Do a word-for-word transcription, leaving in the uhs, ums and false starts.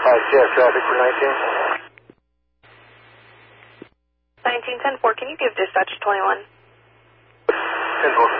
C F traffic for nineteen. nineteen ten four, can you give dispatch twenty-one? ten four.